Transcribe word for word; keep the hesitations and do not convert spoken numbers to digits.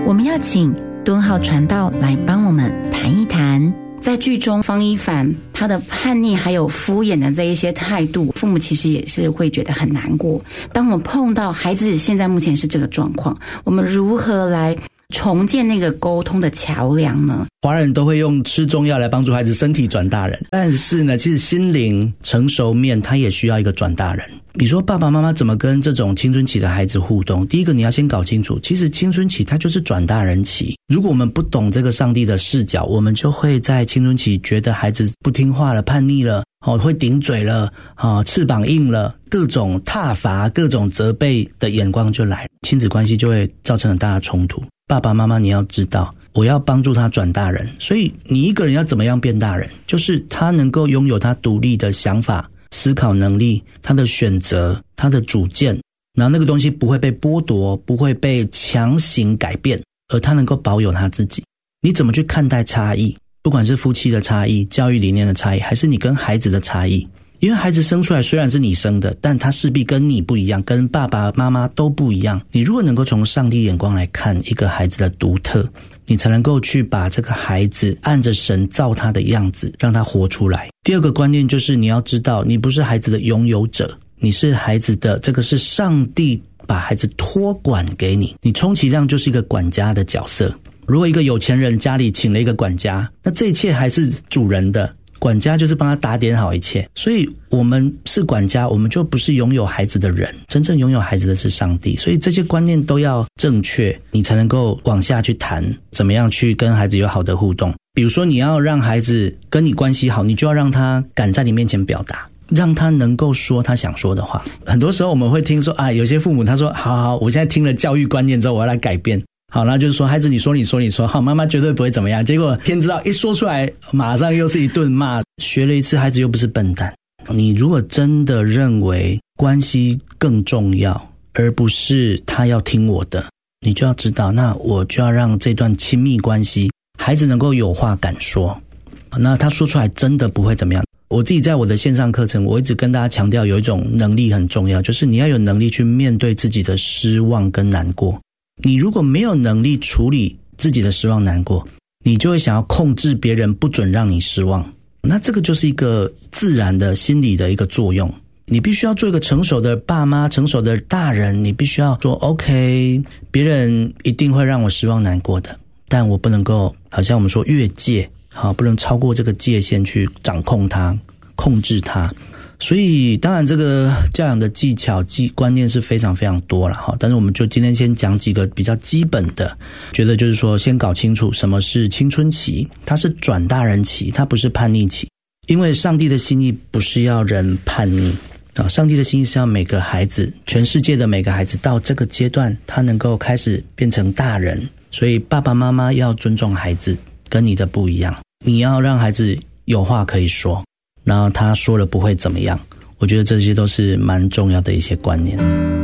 我们要请敦浩传道来帮我们谈一谈，在剧中方一凡他的叛逆还有敷衍的这一些态度，父母其实也是会觉得很难过。当我们碰到孩子现在目前是这个状况，我们如何来重建那个沟通的桥梁呢？ 华人都会用吃中药来帮助孩子身体转大人，但是呢，其实心灵成熟面他也需要一个转大人。你说爸爸妈妈怎么跟这种青春期的孩子互动？第一个你要先搞清楚，其实青春期它就是转大人期。如果我们不懂这个上帝的视角，我们就会在青春期觉得孩子不听话了、叛逆了、哦、会顶嘴了、哦、翅膀硬了，各种挞伐、各种责备的眼光就来了，亲子关系就会造成很大的冲突。爸爸妈妈你要知道，我要帮助他转大人，所以你一个人要怎么样变大人，就是他能够拥有他独立的想法、思考能力，他的选择，他的主见，然后那个东西不会被剥夺，不会被强行改变，而他能够保有他自己。你怎么去看待差异，不管是夫妻的差异、教育理念的差异，还是你跟孩子的差异，因为孩子生出来虽然是你生的，但他势必跟你不一样，跟爸爸妈妈都不一样。你如果能够从上帝眼光来看一个孩子的独特，你才能够去把这个孩子按着神造他的样子让他活出来。第二个观念就是你要知道，你不是孩子的拥有者，你是孩子的，这个是上帝把孩子托管给你，你充其量就是一个管家的角色。如果一个有钱人家里请了一个管家，那这一切还是主人的，管家就是帮他打点好一切。所以我们是管家，我们就不是拥有孩子的人，真正拥有孩子的是上帝。所以这些观念都要正确，你才能够往下去谈怎么样去跟孩子有好的互动。比如说你要让孩子跟你关系好，你就要让他敢在你面前表达，让他能够说他想说的话。很多时候我们会听说啊，有些父母他说好好，我现在听了教育观念之后我要来改变，好，那就是说孩子你说你说你说好，妈妈绝对不会怎么样。结果天知道一说出来马上又是一顿骂，学了一次孩子又不是笨蛋。你如果真的认为关系更重要，而不是他要听我的，你就要知道，那我就要让这段亲密关系孩子能够有话敢说，那他说出来真的不会怎么样。我自己在我的线上课程，我一直跟大家强调有一种能力很重要，就是你要有能力去面对自己的失望跟难过。你如果没有能力处理自己的失望难过，你就会想要控制别人不准让你失望，那这个就是一个自然的心理的一个作用。你必须要做一个成熟的爸妈，成熟的大人，你必须要说 OK， 别人一定会让我失望难过的，但我不能够好像我们说越界，好，不能超过这个界限去掌控它、控制它。所以当然这个教养的技巧技观念是非常非常多了哈，但是我们就今天先讲几个比较基本的，觉得就是说先搞清楚什么是青春期，它是转大人期，它不是叛逆期。因为上帝的心意不是要人叛逆啊，上帝的心意是要每个孩子，全世界的每个孩子到这个阶段他能够开始变成大人。所以爸爸妈妈要尊重孩子，跟你的不一样，你要让孩子有话可以说，然后他说了不会怎么样。我觉得这些都是蛮重要的一些观念。